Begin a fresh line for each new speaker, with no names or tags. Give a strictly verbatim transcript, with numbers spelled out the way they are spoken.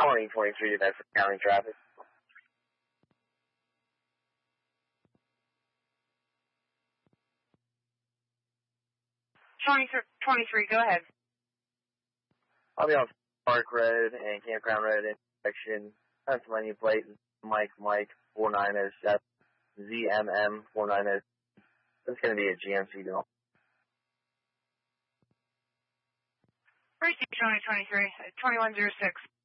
twenty twenty-three, Bedford County traffic.
twenty, twenty-three, go ahead.
I'll be on Park Road and Campground Road intersection, Pennsylvania plate, Mike Mike four nine oh seven, Z M M four nine oh seven. It's going to be a G M C deal.
Receive twenty twenty-three, twenty-one oh six.